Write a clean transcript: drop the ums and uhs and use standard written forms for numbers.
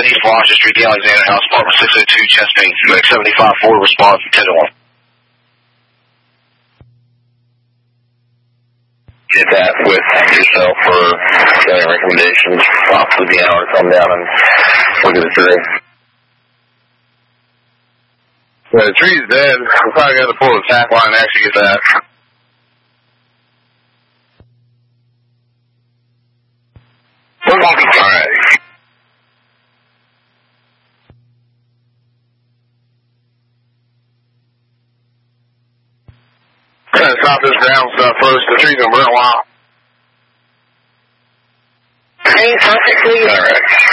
East Washington Street, the Alexander House, apartment 602, Chesapeake. Make 75-4, response from 10 to 1. Get that with yourself for getting recommendations. Possibly be an hour to come down and look at the tree. Yeah, the tree's dead. We're probably going to pull the tap line and actually get that. All right. Stop this ground stuff first. The tree's going to burn a while. Hey, perfectly. All right.